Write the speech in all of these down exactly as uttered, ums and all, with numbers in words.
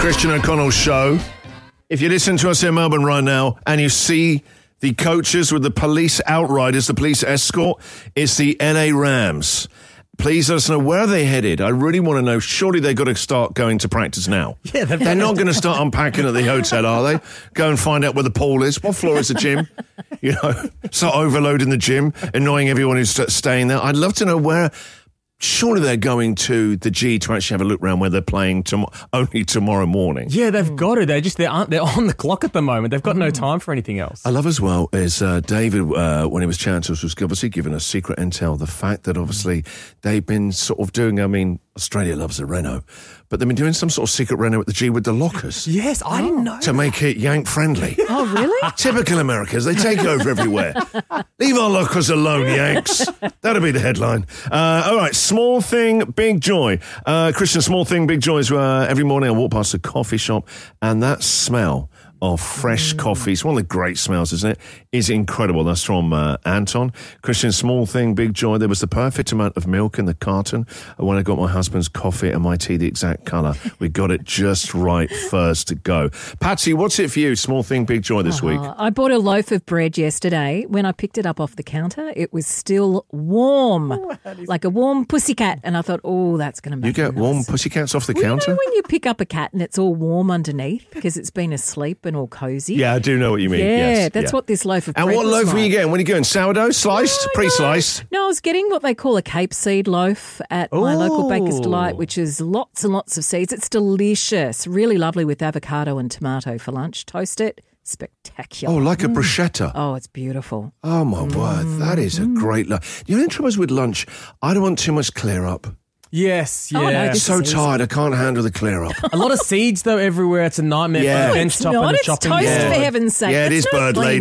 Christian O'Connell Show. If you listen to us in Melbourne right now and you see the coaches with the police outriders, the police escort, it's the L A Rams. Please let us know, where are they headed? I really want to know. Surely they've got to start going to practice now. Yeah, They're not going to start unpacking at the hotel, are they? Go and find out where the pool is. What floor is the gym? You know, start overloading the gym, annoying everyone who's st- staying there. I'd love to know where. Surely they're going to the G to actually have a look around where they're playing tom- only tomorrow morning. Yeah, they've got to. They're just, they aren't, they're on the clock at the moment. They've got no time for anything else. I love as well is uh, David, uh, when he was chatting to us, was obviously giving us secret intel. The fact that obviously they've been sort of doing, I mean, Australia loves a reno, but they've been doing some sort of secret reno at the G with the lockers. Yes, I didn't know. To make it Yank friendly. Oh, really? Typical Americans, they take over everywhere. Leave our lockers alone, Yanks. That'll be the headline. Uh, all right, small thing, big joy. Uh, Christian, small thing, big joy is uh, every morning I walk past a coffee shop and that smell of fresh mm. coffee, it's one of the great smells, isn't it? Is incredible. That's from uh, Anton. Christian, small thing, big joy. There was the perfect amount of milk in the carton when I got my husband's coffee and my tea the exact colour. We got it just right first go. Patsy, what's it for you? Small thing, big joy this uh, week. I bought a loaf of bread yesterday. When I picked it up off the counter, it was still warm, Ooh, like a warm pussycat. And I thought, oh, that's going to make You get nice. warm pussycats off the well, counter? You know when you pick up a cat and it's all warm underneath because it's been asleep and all cosy? Yeah, I do know what you mean. Yeah, yes, that's yeah. what this loaf of and bread what was loaf like. were you getting? What are you getting? Sourdough? Sliced? No, Pre-sliced? No. no, I was getting what they call a Cape Seed loaf at my Ooh. local Baker's Delight, which is lots and lots of seeds. It's delicious, really lovely with avocado and tomato for lunch. Toast it, spectacular. Oh, like a bruschetta. Oh, it's beautiful. Oh, my mm. word. That is a great lunch. You know, the trouble is with lunch, I don't want too much clear up. Yes, yeah. Oh, no, I'm this so is tired, I can't handle the clear up. A lot of seeds, though, everywhere. It's a nightmare Yeah. for the No, bench It's top not. and the It's chopping toast, Yeah. for heaven's sake. Yeah, it That's is no bird clean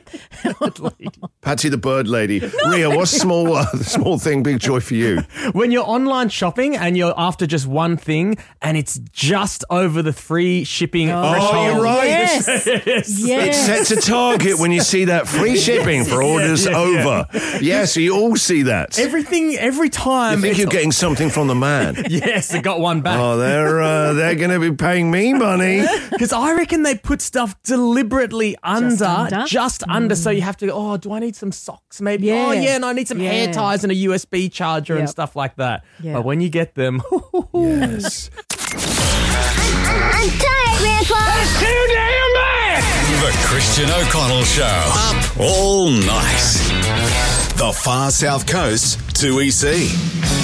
lady. up. Patsy the bird lady. Ria, what's small uh, small thing, big joy for you? When you're online shopping and you're after just one thing and it's just over the free shipping Oh, threshold. you're right. Yes. It yes. sets a target when you see that free shipping for orders yeah, yeah. over. Yeah, so you all see that. Everything, every time. You think it's- you're getting something from the man. Yes, I got one back. Oh, they're uh, they're going to be paying me money. Because I reckon they put stuff deliberately under, under? just under, so you have to go, oh, do I need some socks maybe? Yeah. Oh, yeah, and I need some Yeah. hair ties and a U S B charger and Yep. stuff like that. Yeah. But when you get them, Yes. I'm tired, Grandpa. Too damn bad! The Christian O'Connell Show. Up all night. The far south coast, two E C.